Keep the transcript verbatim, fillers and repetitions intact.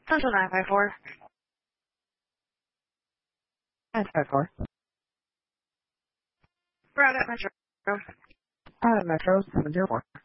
Central nine five four. nine five four. We're out at Metro. Out at Metro seven zero four.